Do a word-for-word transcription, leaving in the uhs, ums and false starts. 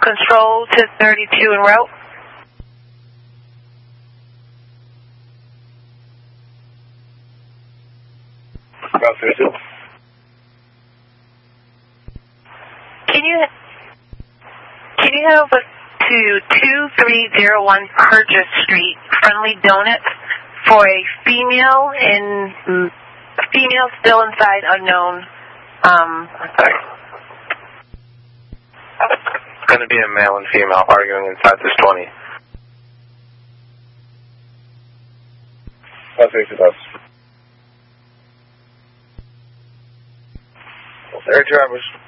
Control to thirty-two en route. Route thirty-two. Can you can you head over to two three zero one Purchase Street, Friendly Donuts, for a female in female still inside unknown. Um, sorry. It's going to be a male and female arguing inside this twenty. Route thirty-two. Air drivers.